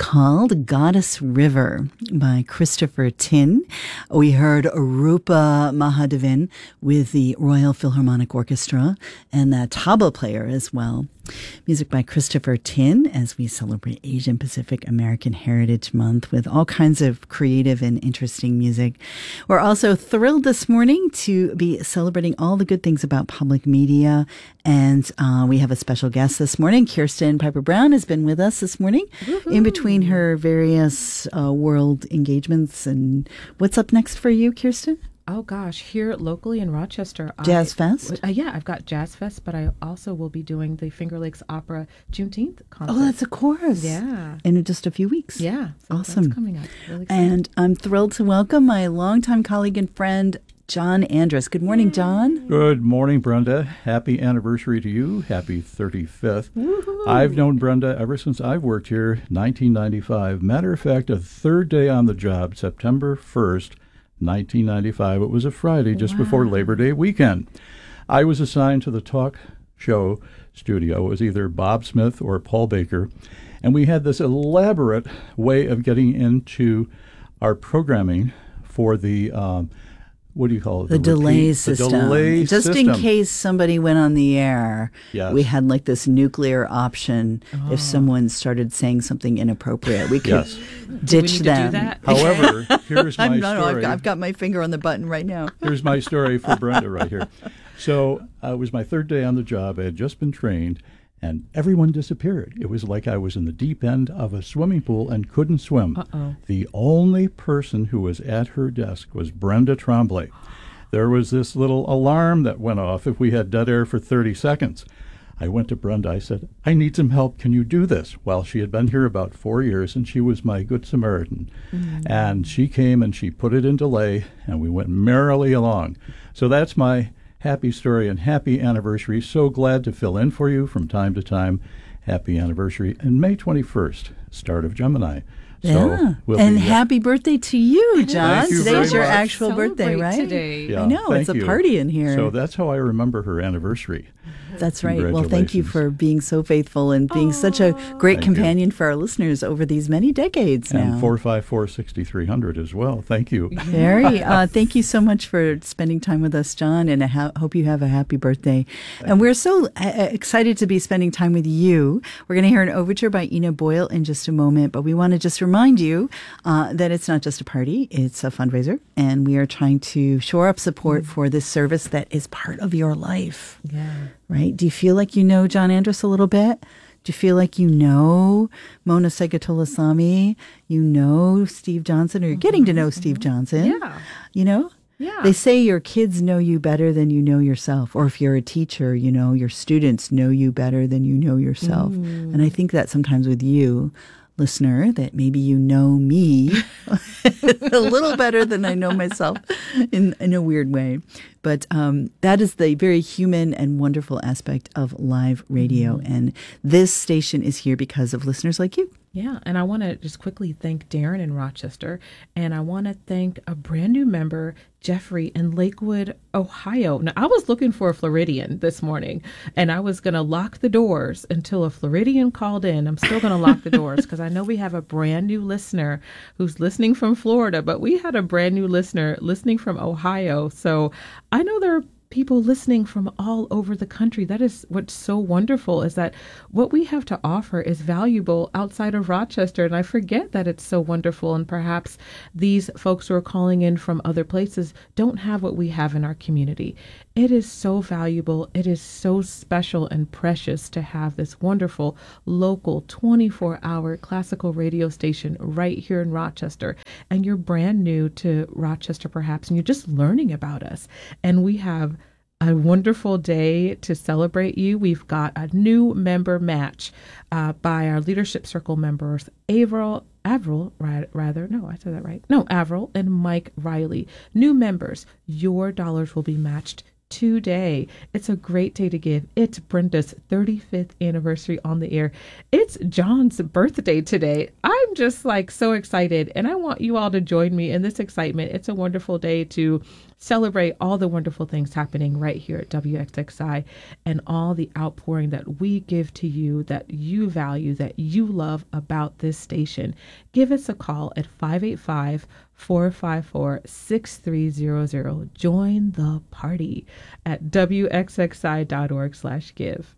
called Goddess River by Christopher Tin. We heard Rupa Mahadevan with the Royal Philharmonic Orchestra and that tabla player as well. Music by Christopher Tin as we celebrate Asian Pacific American Heritage Month with all kinds of creative and interesting music. We're also thrilled this morning to be celebrating all the good things about public media. And we have a special guest this morning. Kirsten Piper Brown has been with us this morning. Woo-hoo. In between her various world engagements. And what's up next for you, Kirsten? Oh, gosh. Here locally in Rochester. Jazz Fest? Yeah, I've got Jazz Fest, but I also will be doing the Finger Lakes Opera Juneteenth concert. Oh, that's a chorus. Yeah. In just a few weeks. Yeah. So awesome. That's coming up. Really exciting. And I'm thrilled to welcome my longtime colleague and friend, John Andrus. Good morning, John. Good morning, Brenda. Happy anniversary to you. Happy 35th. Woo-hoo. I've known Brenda ever since I've worked here, 1995. Matter of fact, a third day on the job, September 1st, 1995. It was a Friday just before Labor Day weekend. I was assigned to the talk show studio. It was either Bob Smith or Paul Baker. And we had this elaborate way of getting into our programming for the what do you call it? The delay system. The delay Just system. in case somebody went on the air, yes. We had like this nuclear option. If someone started saying something inappropriate, we could ditch them. Do that? However, here's my story. I've got my finger on the button right now. Here's my story for Brenda right here. So it was my third day on the job. I had just been trained, and everyone disappeared. It was like I was in the deep end of a swimming pool and couldn't swim. Uh-oh. The only person who was at her desk was Brenda Tremblay. There was this little alarm that went off if we had dead air for 30 seconds. I went to Brenda. I said, I need some help. Can you do this? Well, she had been here about 4 years, and she was my good Samaritan. Mm-hmm. And she came and she put it in delay, and we went merrily along. So that's my happy story and happy anniversary. So glad to fill in for you from time to time. Happy anniversary. And May 21st, start of Gemini. Yeah. So and happy birthday to you, John. Thank you Today's your very much. actual birthday, right? Today. Yeah, I know. It's a party in here. So that's how I remember her anniversary. That's right. Well, thank you for being so faithful and being such a great companion for our listeners over these many decades now. And 454-6300 as well. Thank you. Very. Thank you so much for spending time with us, John, and I hope you have a happy birthday. And we're so excited to be spending time with you. We're going to hear an overture by Ina Boyle in just a moment, but we want to just remind you that it's not just a party, it's a fundraiser, and we are trying to shore up support for this service that is part of your life. Yeah. Right? Do you feel like you know John Andrus a little bit? Do you feel like you know Mona Segatulasamy? You know Steve Johnson, or you're getting to know Steve Johnson? Yeah. You know? Yeah. They say your kids know you better than you know yourself. Or if you're a teacher, you know, your students know you better than you know yourself. And I think that sometimes with you, listener, that maybe you know me a little better than I know myself in a weird way. But that is the very human and wonderful aspect of live radio. And this station is here because of listeners like you. Yeah, and I want to just quickly thank Darren in Rochester, and I want to thank a brand new member, Jeffrey in Lakewood, Ohio. Now, I was looking for a Floridian this morning, and I was going to lock the doors until a Floridian called in. I'm still going to lock the doors because I know we have a brand new listener who's listening from Florida, but we had a brand new listener listening from Ohio. So I know there are people listening from all over the country. That is what's so wonderful, is that what we have to offer is valuable outside of Rochester. And I forget that it's so wonderful. And perhaps these folks who are calling in from other places don't have what we have in our community. It is so valuable. It is so special and precious to have this wonderful local 24-hour classical radio station right here in Rochester. And you're brand new to Rochester, perhaps, and you're just learning about us. And we have a wonderful day to celebrate you. We've got a new member match by our Leadership Circle members, Avril and Mike Riley. New members, your dollars will be matched today. It's a great day to give. It's Brenda's 35th anniversary on the air. It's John's birthday today. I'm just like so excited, and I want you all to join me in this excitement. It's a wonderful day to celebrate all the wonderful things happening right here at WXXI and all the outpouring that we give to you, that you value, that you love about this station. Give us a call at 585-454-6300. Join the party at WXXI.org/give.